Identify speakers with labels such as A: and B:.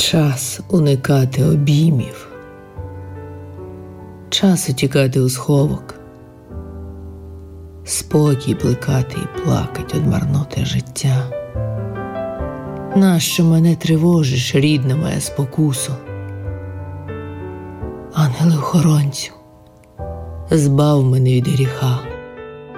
A: Час уникати обіймів, час утікати у сховок, спокій плекати і плакать од марноти життя. Нащо мене тривожиш, рідна моя спокусо? Ангеле-охоронцю, збав мене від гріха.